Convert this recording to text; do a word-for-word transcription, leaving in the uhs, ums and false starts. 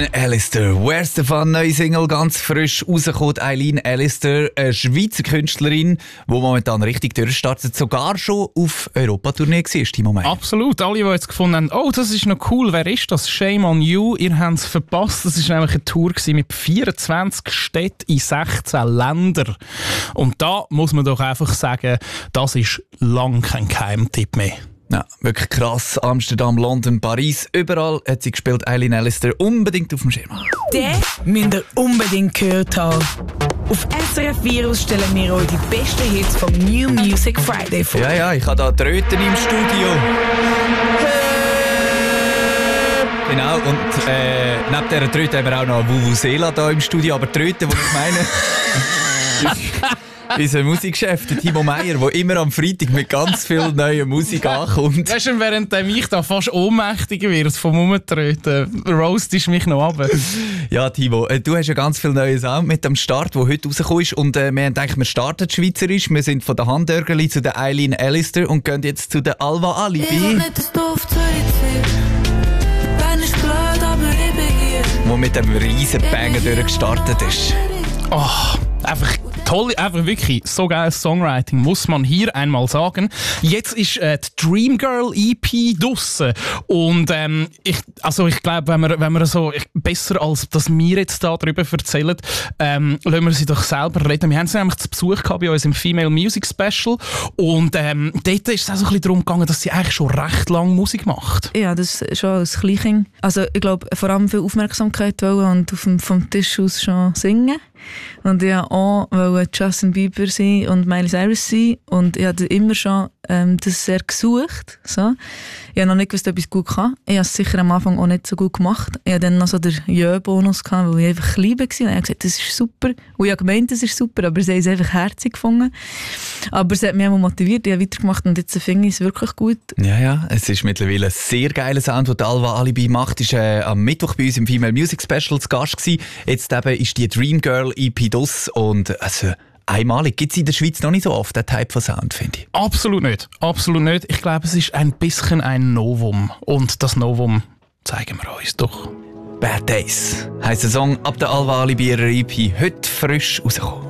Eileen Allister. Where's the Fun? Neue Single, ganz frisch rausgekommen. Eileen Allister, eine Schweizer Künstlerin, die momentan richtig durchstartet, sogar schon auf Europatournee war, Timo Meyer. Absolut. Alle, die jetzt gefunden haben, oh, das ist noch cool, wer ist das? Shame on you, ihr habt es verpasst. Das war nämlich eine Tour mit vierundzwanzig Städten in sechzehn Ländern. Und da muss man doch einfach sagen, das ist lang kein Geheimtipp mehr. Ja, wirklich krass. Amsterdam, London, Paris, überall hat sie gespielt. Eileen Allister, unbedingt auf dem Schirm. Den müsst ihr unbedingt gehört haben. Auf S R F Virus stellen wir euch die besten Hits vom New Music Friday vor. Ja, ja, ich habe da Tröten im Studio. Genau, und äh, neben dieser Tröte haben wir auch noch Vuvuzela da im Studio. Aber Tröte, die ich meine... Unser Musikchef, der Timo Meyer, der immer am Freitag mit ganz viel neuer Musik ankommt. Weißt du, während ich da fast ohnmächtig wird vom Umtreten, roastest mich noch ab. Ja, Timo, du hast ja ganz viel neue Sound mit dem Start, der heute rausgekommen ist. Und äh, wir haben gedacht, wir starten schweizerisch. Wir sind von der Handörgeli zu der Eileen Allister und gehen jetzt zu der Alva Alibi. Ich will nicht, dass du auf die Zeit wenn ich blöd, aber ich bin hier. Wo mit dem riesen Banger durchgestartet ist. Oh, einfach toll, einfach wirklich so geiles Songwriting, muss man hier einmal sagen. Jetzt ist äh, die Dream Girl E P draussen. Und ähm, ich, also ich glaube, wenn wir, wenn wir so, ich, besser als dass wir jetzt da darüber erzählen, ähm, lassen wir sie doch selber reden. Wir haben sie nämlich zu Besuch gehabt bei uns im Female Music Special. Und ähm, dort ist es auch so ein bisschen darum gegangen, dass sie eigentlich schon recht lange Musik macht. Ja, das ist schon als Kleinkind. Also ich glaube, vor allem viel Aufmerksamkeit wollen und auf dem, vom Tisch aus schon singen. Und ich wollte auch Justin Bieber sein und Miley Cyrus sein. Und ich habe immer schon ähm, das sehr gesucht. So. Ich habe noch nicht gewusst, ob ich es gut kann. Ich habe es sicher am Anfang auch nicht so gut gemacht. Ich hatte dann noch so den Jö-Bonus, weil ich einfach klein war. Und ich habe gesagt, das ist super. Und ich habe gemeint, das ist super, aber sie haben es einfach herzig gefunden. Aber es hat mich auch motiviert. Ich habe weitergemacht und jetzt finde ich es wirklich gut. Ja, ja, es ist mittlerweile ein sehr geiler Sound, den Alva Alibi macht. Ist äh, am Mittwoch bei uns im Female Music Special zu Gast gewesen. Jetzt eben ist die Dream Girl E P draus und also einmalig. Gibt es in der Schweiz noch nicht so oft, den Type von Sound, finde ich. Absolut nicht. Absolut nicht. Ich glaube, es ist ein bisschen ein Novum. Und das Novum zeigen wir uns doch. Bad Days heisst der Song ab der Alva Alibi E P, heute frisch rausgekommen.